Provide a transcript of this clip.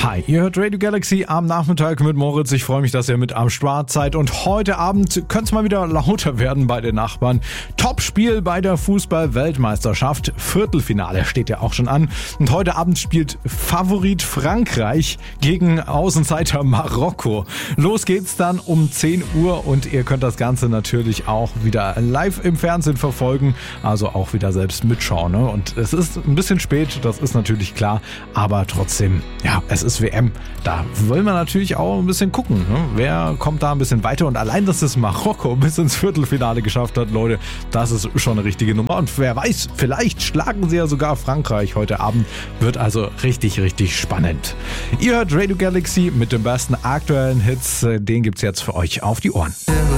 Hi, ihr hört Radio Galaxy am Nachmittag mit Moritz. Ich freue mich, dass ihr mit am Start seid. Und heute Abend könnte es mal wieder lauter werden bei den Nachbarn. Topspiel bei der Fußball-Weltmeisterschaft. Viertelfinale steht ja auch schon an. Und heute Abend spielt Favorit Frankreich gegen Außenseiter Marokko. Los geht's dann um 10 Uhr und ihr könnt das Ganze natürlich auch wieder live im Fernsehen verfolgen. Also auch wieder selbst mitschauen. Ne? Und es ist ein bisschen spät, das ist natürlich klar. Aber trotzdem, ja, es ist WM. Da wollen wir natürlich auch ein bisschen gucken. Ne? Wer kommt da ein bisschen weiter? Und allein, dass es Marokko bis ins Viertelfinale geschafft hat, Leute, das ist schon eine richtige Nummer. Und wer weiß, vielleicht schlagen sie ja sogar Frankreich heute Abend. Wird also richtig, richtig spannend. Ihr hört Radio Galaxy mit den besten aktuellen Hits. Den gibt's jetzt für euch auf die Ohren.